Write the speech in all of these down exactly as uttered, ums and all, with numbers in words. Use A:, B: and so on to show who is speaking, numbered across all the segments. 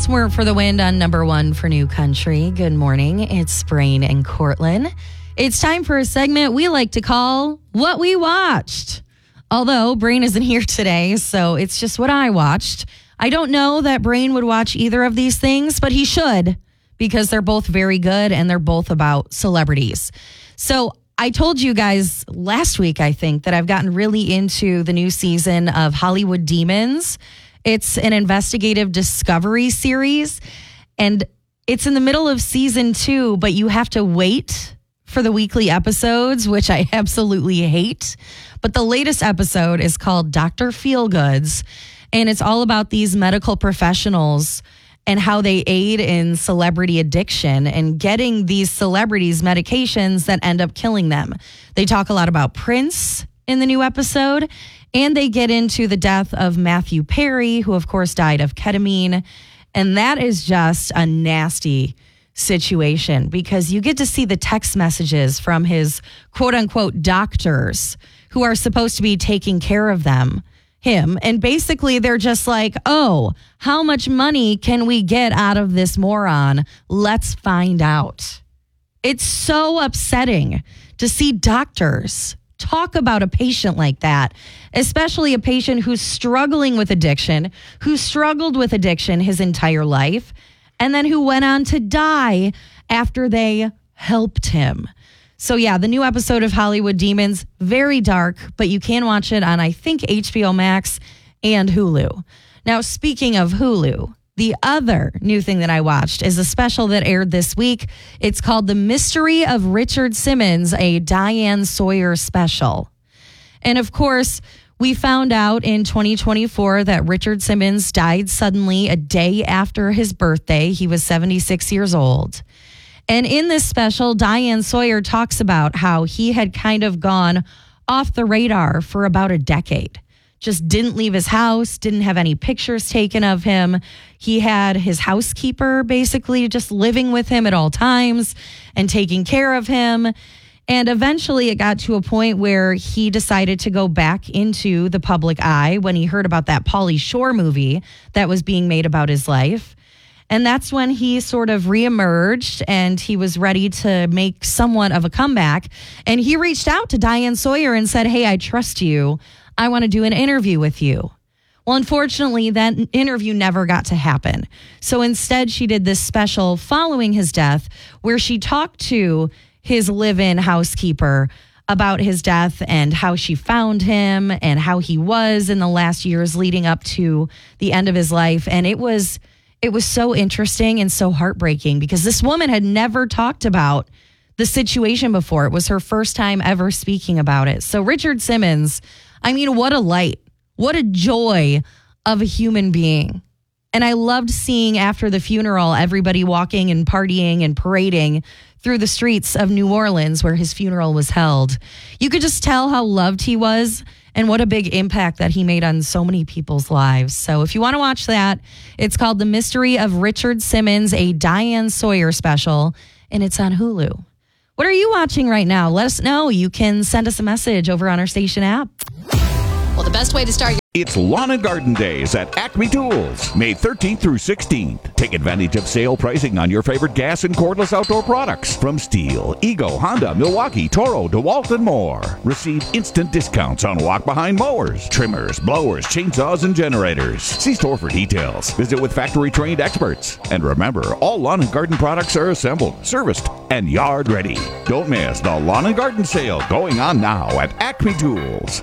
A: It's More for the Wind on number one for New Country. Good morning. It's Brain and Cortland. It's time for a segment we like to call What We Watched. Although Brain isn't here today, so it's just what I watched. I don't know that Brain would watch either of these things, but he should because they're both very good and they're both about celebrities. So I told you guys last week, I think, that I've gotten really into the new season of Hollywood Demons. It's an investigative discovery series, and it's in the middle of season two, but you have to wait for the weekly episodes, which I absolutely hate. But the latest episode is called Doctor Feelgoods, and it's all about these medical professionals and how they aid in celebrity addiction and getting these celebrities medications that end up killing them. They talk a lot about Prince in the new episode, and they get into the death of Matthew Perry, who of course died of ketamine. And that is just a nasty situation because you get to see the text messages from his quote unquote doctors who are supposed to be taking care of them. him. And basically they're just like, oh, how much money can we get out of this moron? Let's find out. It's so upsetting to see doctors talk about a patient like that, especially a patient who's struggling with addiction, who struggled with addiction his entire life, and then who went on to die after they helped him. So yeah, the new episode of Hollywood Demons, very dark, but you can watch it on, I think, H B O Max and Hulu. Now, speaking of Hulu, the other new thing that I watched is a special that aired this week. It's called The Mystery of Richard Simmons, a Diane Sawyer special. And of course, we found out in twenty twenty-four that Richard Simmons died suddenly a day after his birthday. He was seventy-six years old. And in this special, Diane Sawyer talks about how he had kind of gone off the radar for about a decade. Just didn't leave his house, didn't have any pictures taken of him. He had his housekeeper basically just living with him at all times and taking care of him. And eventually it got to a point where he decided to go back into the public eye when he heard about that Pauly Shore movie that was being made about his life. And that's when he sort of reemerged and he was ready to make somewhat of a comeback. And he reached out to Diane Sawyer and said, hey, I trust you. I want to do an interview with you. Well, unfortunately, that interview never got to happen. So instead, she did this special following his death where she talked to his live-in housekeeper about his death and how she found him and how he was in the last years leading up to the end of his life. And it was it was so interesting and so heartbreaking because this woman had never talked about the situation before. It was her first time ever speaking about it. So Richard Simmons, I mean, what a light, what a joy of a human being. And I loved seeing after the funeral, everybody walking and partying and parading through the streets of New Orleans where his funeral was held. You could just tell how loved he was and what a big impact that he made on so many people's lives. So if you want to watch that, it's called The Mystery of Richard Simmons, a Diane Sawyer special, and it's on Hulu. What are you watching right now? Let us know. You can send us a message over on our station app.
B: Well, the best way to start your
C: It's Lawn and Garden Days at Acme Tools, May thirteenth through sixteenth. Take advantage of sale pricing on your favorite gas and cordless outdoor products from Stihl, Ego, Honda, Milwaukee, Toro, DeWalt, and more. Receive instant discounts on walk-behind mowers, trimmers, blowers, chainsaws, and generators. See store for details. Visit with factory-trained experts. And remember, all lawn and garden products are assembled, serviced, and yard-ready. Don't miss the Lawn and Garden Sale going on now at Acme Tools.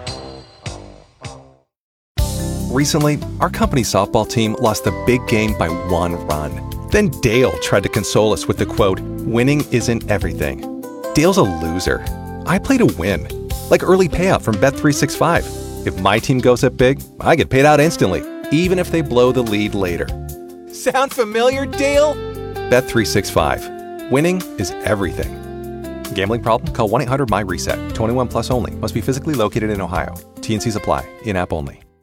D: Recently, our company softball team lost the big game by one run. Then Dale tried to console us with the quote, winning isn't everything. Dale's a loser. I play to win. Like early payout from Bet three sixty-five. If my team goes up big, I get paid out instantly, even if they blow the lead later. Sound familiar, Dale? Bet three sixty-five. Winning is everything. Gambling problem? Call one eight hundred M Y RESET. twenty-one plus only. Must be physically located in Ohio. T and Cs apply. In-app only.